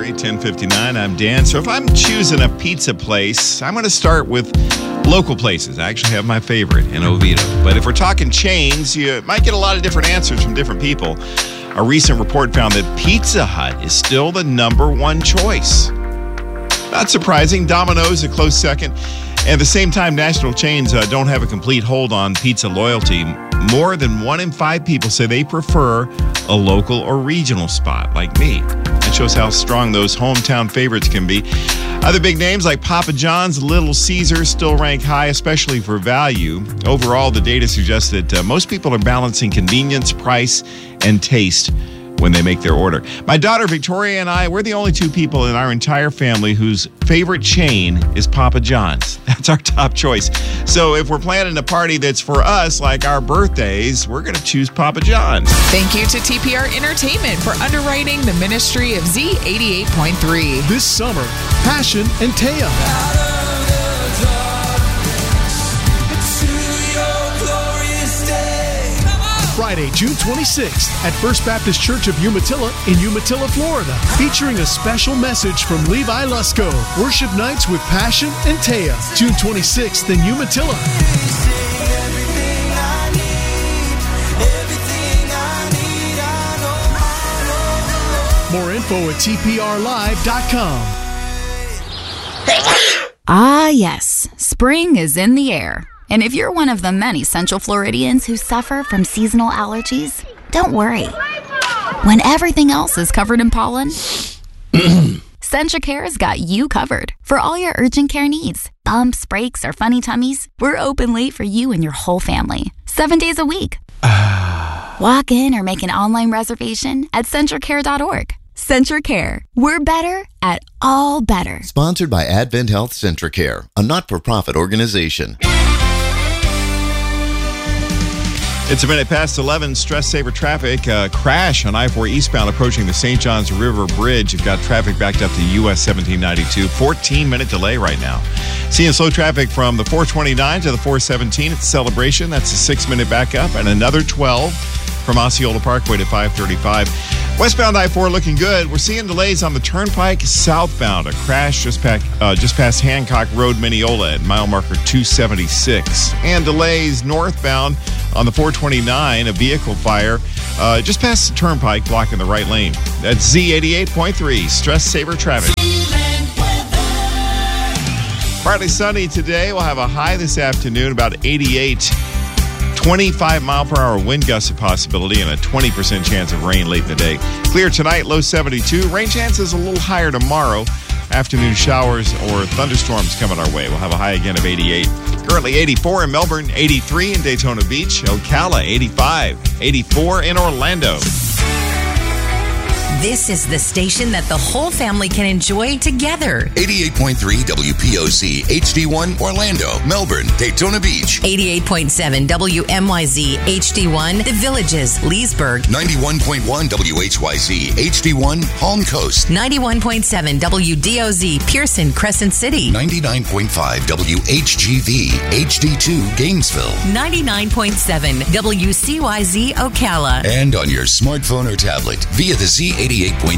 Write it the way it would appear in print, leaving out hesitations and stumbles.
Friday, 10:59. I'm Dan. So if I'm choosing a pizza place, I'm going to start with local places. I actually have my favorite in Oviedo. But if we're talking chains, you might get a lot of different answers from different people. A recent report found that Pizza Hut is still the number one choice. Not surprising. Domino's a close second. And at the same time, national chains don't have a complete hold on pizza loyalty. More than 1 in 5 people say they prefer a local or regional spot, like me. That shows how strong those hometown favorites can be. Other big names like Papa John's, Little Caesars still rank high, especially for value. Overall, the data suggests that most people are balancing convenience, price, and taste when they make their order. My daughter Victoria and I, we're the only 2 people in our entire family whose favorite chain is Papa John's. That's our top choice. So if we're planning a party that's for us, like our birthdays, we're going to choose Papa John's. Thank you to TPR Entertainment for underwriting the ministry of Z88.3. This summer, Passion and Taya. Friday, June 26th at First Baptist Church of Umatilla in Umatilla, Florida, featuring a special message from Levi Lusko. Worship nights with Passion and Taya. June 26th in Umatilla. More info at tprlive.com. Ah, yes. Spring is in the air. And if you're one of the many Central Floridians who suffer from seasonal allergies, don't worry. When everything else is covered in pollen, CentraCare's got you covered for all your urgent care needs. Bumps, breaks, or funny tummies, we're open late for you and your whole family, 7 days a week. Walk in or make an online reservation at CentraCare.org. CentraCare. We're better at all better. Sponsored by Advent Health CentraCare, a not-for-profit organization. It's a minute past 11. Stress saver traffic. Crash on I-4 eastbound approaching the St. Johns River Bridge. You've got traffic backed up to US 1792. 14-minute delay right now. Seeing slow traffic from the 429 to the 417 at the Celebration. That's a 6-minute backup. And another 12 from Osceola Parkway to 535. Westbound I-4 looking good. We're seeing delays on the Turnpike southbound. A crash just past Hancock Road, Mineola at mile marker 276. And delays northbound on the 429, a vehicle fire just past the Turnpike, blocking the right lane. That's Z88.3, Stress Saver Traffic. Partly sunny today. We'll have a high this afternoon, about 88. 25-mile-per-hour wind gust possibility and a 20% chance of rain late in the day. Clear tonight, low 72. Rain chances a little higher tomorrow. Afternoon showers or thunderstorms coming our way. We'll have a high again of 88. Currently 84 in Melbourne, 83 in Daytona Beach, Ocala, 85, 84 in Orlando. This is the station that the whole family can enjoy together. 88.3 WPOC, HD1, Orlando, Melbourne, Daytona Beach. 88.7 WMYZ, HD1, The Villages, Leesburg. 91.1 WHYZ, HD1, Palm Coast. 91.7 WDOZ, Pearson, Crescent City. 99.5 WHGV, HD2, Gainesville. 99.7 WCYZ, Ocala. And on your smartphone or tablet via the Z88.3